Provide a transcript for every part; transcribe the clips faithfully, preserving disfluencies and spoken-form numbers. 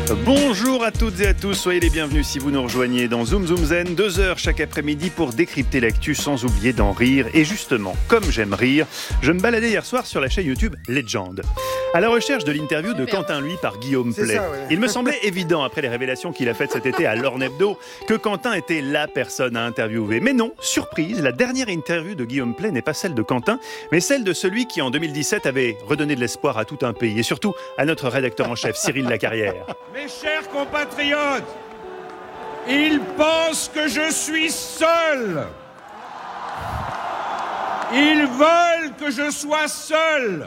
Bonjour à toutes et à tous, soyez les bienvenus si vous nous rejoignez dans Zoom Zoom Zen, deux heures chaque après-midi pour décrypter l'actu sans oublier d'en rire. Et justement, comme j'aime rire, je me baladais hier soir sur la chaîne YouTube Legend, à la recherche de l'interview de Quentin Lui par Guillaume Pley. Ça, ouais. Il me semblait évident, après les révélations qu'il a faites cet été à l'Orne Hebdo, que Quentin était la personne à interviewer. Mais non, surprise, la dernière interview de Guillaume Pley n'est pas celle de Quentin, mais celle de celui qui en deux mille dix-sept avait redonné de l'espoir à tout un pays, et surtout à notre rédacteur en chef, Cyril Lacarrière. Mes chers compatriotes, ils pensent que je suis seul. Ils veulent que je sois seul.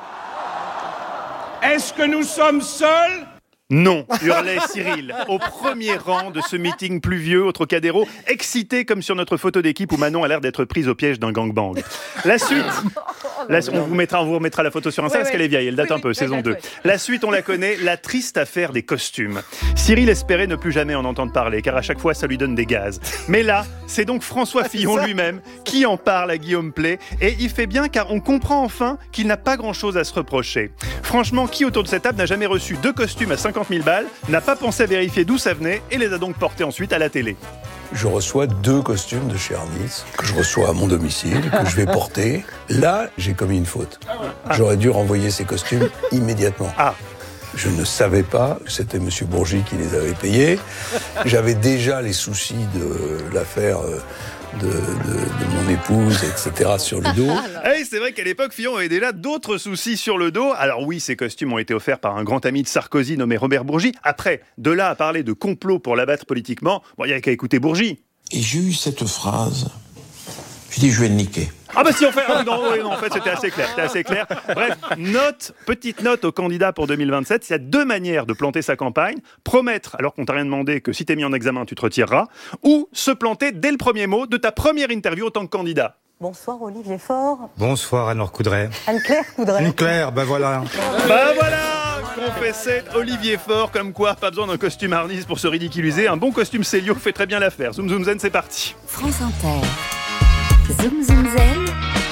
Est-ce que nous sommes seuls ? Non, hurlait Cyril, au premier rang de ce meeting pluvieux au Trocadéro, excité comme sur notre photo d'équipe où Manon a l'air d'être prise au piège d'un gangbang. La suite, la, on, vous mettra, on vous remettra la photo sur Insta ouais, parce ouais. qu'elle est vieille, elle date oui, un peu, oui, saison deux. Ouais. La suite, on la connaît, la triste affaire des costumes. Cyril espérait ne plus jamais en entendre parler, car à chaque fois, ça lui donne des gaz. Mais là, c'est donc François Fillon lui-même qui en parle à Guillaume Pley, et il fait bien car on comprend enfin qu'il n'a pas grand-chose à se reprocher. Franchement, qui autour de cette table n'a jamais reçu deux costumes à cinquante mille balles, n'a pas pensé à vérifier d'où ça venait et les a donc portés ensuite à la télé. Je reçois deux costumes de chez Arnis que je reçois à mon domicile, que je vais porter. Là, j'ai commis une faute. J'aurais dû renvoyer ces costumes immédiatement. Ah. Je ne savais pas que c'était M. Bourgi qui les avait payés. J'avais déjà les soucis de l'affaire de, de, de mon épouse, et cetera sur le dos. Hey, c'est vrai qu'à l'époque, Fillon avait déjà d'autres soucis sur le dos. Alors oui, ces costumes ont été offerts par un grand ami de Sarkozy nommé Robert Bourgi. Après, de là à parler de complot pour l'abattre politiquement, bon, il n'y avait qu'à écouter Bourgi. Et j'ai eu cette phrase. Je dis, je vais le niquer. Ah bah si on fait... Ah, non, oui, non, en fait, c'était assez clair. C'était assez clair. Bref, note, petite note aux candidats pour deux mille vingt-sept. Il y a deux manières de planter sa campagne. Promettre, alors qu'on t'a rien demandé, que si t'es mis en examen, tu te retireras. Ou se planter dès le premier mot de ta première interview en tant que candidat. Bonsoir Olivier Faure. Bonsoir Anne-Laure Coudray. Anne-Claire Coudray. Anne-Claire, ben voilà. Ben voilà, confessait Olivier Faure, comme quoi, pas besoin d'un costume Arnis pour se ridiculiser. Un bon costume Célio fait très bien l'affaire. Zoom Zoom Zen, c'est parti. France Inter. Zoom Zoom Zen.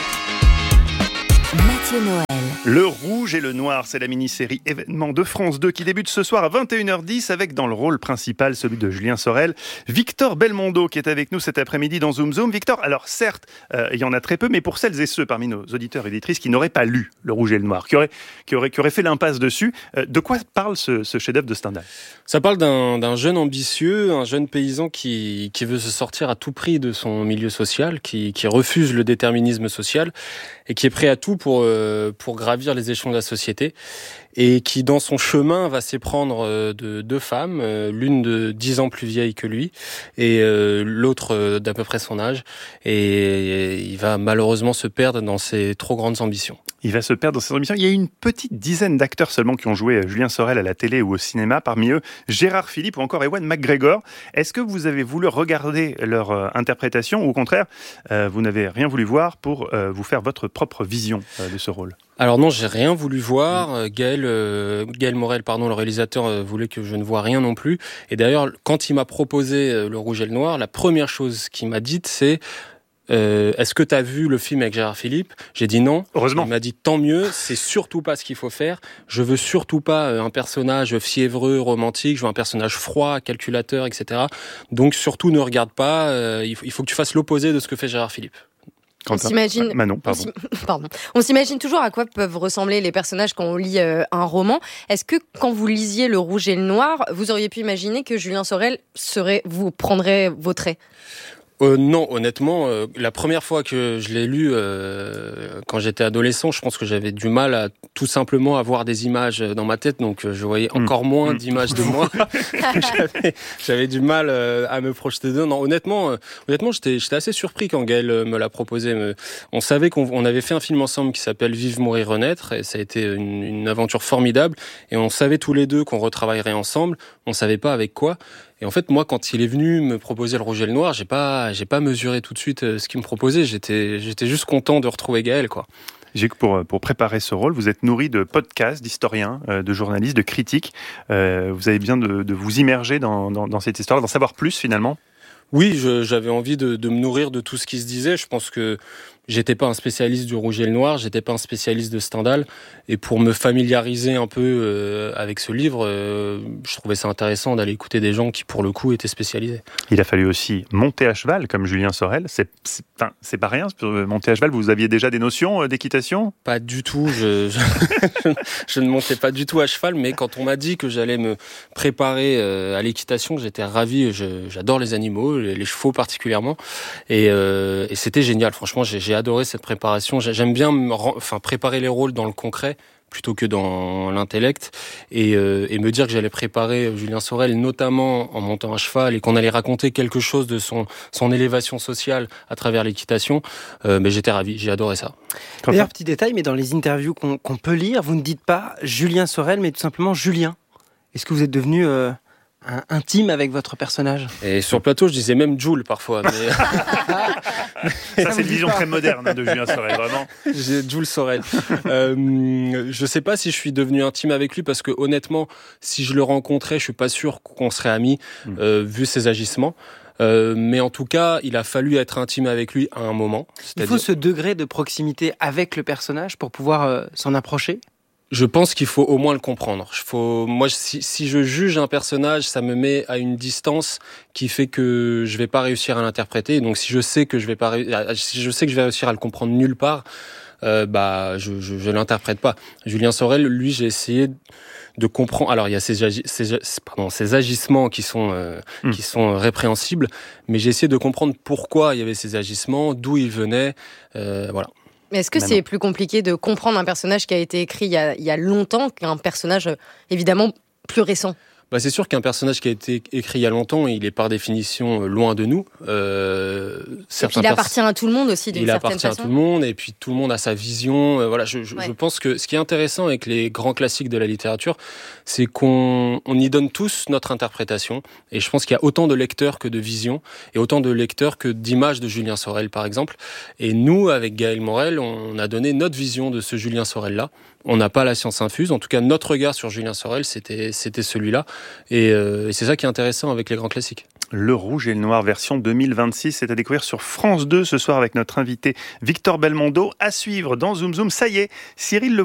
Mathieu Noël. Le rouge et le noir, c'est la mini-série événement de France deux qui débute ce soir à vingt et une heures dix avec dans le rôle principal celui de Julien Sorel, Victor Belmondo qui est avec nous cet après-midi dans Zoom Zoom. Victor, alors certes, euh, il y en a très peu, mais pour celles et ceux parmi nos auditeurs et auditrices qui n'auraient pas lu Le Rouge et le Noir, qui auraient, qui auraient, qui auraient fait l'impasse dessus, euh, de quoi parle ce, ce chef-d'œuvre de Stendhal ? Ça parle d'un, d'un jeune ambitieux, un jeune paysan qui, qui veut se sortir à tout prix de son milieu social, qui, qui refuse le déterminisme social et qui est prêt à tout pour, euh, pour gravir les échelons de la société et qui, dans son chemin, va s'éprendre de deux femmes, l'une de dix ans plus vieille que lui et l'autre d'à peu près son âge. Et il va malheureusement se perdre dans ses trop grandes ambitions. Il va se perdre dans ses ambitions. Il y a une petite dizaine d'acteurs seulement qui ont joué Julien Sorel à la télé ou au cinéma. Parmi eux, Gérard Philippe ou encore Ewan McGregor. Est-ce que vous avez voulu regarder leur euh, interprétation ou au contraire, euh, vous n'avez rien voulu voir pour euh, vous faire votre propre vision euh, de ce rôle ? Alors non, j'ai rien voulu voir. Gaël, euh, Gaël Morel, pardon, le réalisateur, euh, voulait que je ne vois rien non plus. Et d'ailleurs, quand il m'a proposé euh, Le Rouge et le Noir, la première chose qu'il m'a dite, c'est Euh, est-ce que tu as vu le film avec Gérard Philippe ? J'ai dit non. Heureusement. Il m'a dit tant mieux, c'est surtout pas ce qu'il faut faire. Je veux surtout pas un personnage fiévreux, romantique, je veux un personnage froid, calculateur, et cetera. Donc surtout ne regarde pas, euh, il, faut, il faut que tu fasses l'opposé de ce que fait Gérard Philippe. On s'imagine... Manon, pardon. On pardon. On s'imagine toujours à quoi peuvent ressembler les personnages quand on lit euh, un roman. Est-ce que quand vous lisiez Le Rouge et le Noir, vous auriez pu imaginer que Julien Sorel serait, vous prendrait vos traits ? Euh, non, honnêtement, euh, la première fois que je l'ai lu, euh, quand j'étais adolescent, je pense que j'avais du mal à tout simplement avoir des images dans ma tête, donc euh, je voyais encore mmh. moins mmh. d'images de moi. j'avais, j'avais du mal euh, à me projeter dedans. Non, honnêtement, euh, honnêtement, j'étais, j'étais assez surpris quand Gaël euh, me l'a proposé. Mais on savait qu'on on avait fait un film ensemble qui s'appelle Vive, mourir, renaître, et ça a été une, une aventure formidable. Et on savait tous les deux qu'on retravaillerait ensemble. On savait pas avec quoi. Et en fait, moi, quand il est venu me proposer Le Rouge et le Noir, j'ai pas, j'ai pas mesuré tout de suite ce qu'il me proposait. J'étais, j'étais juste content de retrouver Gaël, quoi. J'ai que pour, pour préparer ce rôle, vous êtes nourri de podcasts, d'historiens, de journalistes, de critiques. Euh, vous avez besoin de, de vous immerger dans, dans, dans cette histoire, d'en savoir plus finalement ? Oui, je, j'avais envie de, de me nourrir de tout ce qui se disait. Je pense que j'étais pas un spécialiste du rouge et le noir, j'étais pas un spécialiste de Stendhal, et pour me familiariser un peu euh, avec ce livre, euh, je trouvais ça intéressant d'aller écouter des gens qui, pour le coup, étaient spécialisés. Il a fallu aussi monter à cheval, comme Julien Sorel. C'est, c'est, enfin, c'est pas rien, monter à cheval. Vous aviez déjà des notions d'équitation ? Pas du tout. Je, je, je ne montais pas du tout à cheval, mais quand on m'a dit que j'allais me préparer euh, à l'équitation, j'étais ravi. Je, j'adore les animaux, les, les chevaux particulièrement, et, euh, et c'était génial. Franchement, j'ai, j'ai adoré cette préparation. J'aime bien me, enfin, préparer les rôles dans le concret plutôt que dans l'intellect, et, euh, et me dire que j'allais préparer Julien Sorel, notamment en montant à cheval, et qu'on allait raconter quelque chose de son, son élévation sociale à travers l'équitation, euh, mais j'étais ravi, j'ai adoré ça. D'ailleurs, petit détail, mais dans les interviews qu'on, qu'on peut lire, vous ne dites pas Julien Sorel, mais tout simplement Julien. Est-ce que vous êtes devenu euh, un, intime avec votre personnage ? Et sur le plateau, je disais même Jules parfois. Mais... Ça, c'est une vision très moderne hein, de Julien Sorel, vraiment. J'ai Jules Sorel. Euh, je sais pas si je suis devenu intime avec lui, parce que honnêtement, si je le rencontrais, je suis pas sûr qu'on serait amis, euh, vu ses agissements. Euh, mais en tout cas, il a fallu être intime avec lui à un moment. Il faut ce degré de proximité avec le personnage pour pouvoir euh, s'en approcher ? Je pense qu'il faut au moins le comprendre. Faut, moi, si, si je juge un personnage, ça me met à une distance qui fait que je vais pas réussir à l'interpréter. Donc, si je sais que je vais pas, si je sais que je vais réussir à le comprendre nulle part, euh, bah, je, je, je l'interprète pas. Julien Sorel, lui, j'ai essayé de comprendre. Alors, il y a ces, agi, ces, pardon, ces agissements qui sont, euh, mmh. qui sont répréhensibles, mais j'ai essayé de comprendre pourquoi il y avait ces agissements, d'où ils venaient, euh, voilà. Mais est-ce que Manon. C'est plus compliqué de comprendre un personnage qui a été écrit il y a, il y a longtemps qu'un personnage, évidemment, plus récent ? Bah, c'est sûr qu'un personnage qui a été écrit il y a longtemps, il est par définition loin de nous. Euh, et puis il appartient à tout le monde aussi, d'une il certaine façon. Il appartient à tout le monde, et puis tout le monde a sa vision. Euh, voilà, je, je, ouais. je pense que ce qui est intéressant avec les grands classiques de la littérature, c'est qu'on on y donne tous notre interprétation. Et je pense qu'il y a autant de lecteurs que de visions, et autant de lecteurs que d'images de Julien Sorel, par exemple. Et nous, avec Gaël Morel, on a donné notre vision de ce Julien Sorel-là. On n'a pas la science infuse. En tout cas, notre regard sur Julien Sorel, c'était, c'était celui-là. Et, euh, et c'est ça qui est intéressant avec les grands classiques. Le Rouge et le Noir version deux mille vingt-six, c'est à découvrir sur France deux ce soir avec notre invité Victor Belmondo. À suivre dans Zoom Zoom. Ça y est, Cyril Le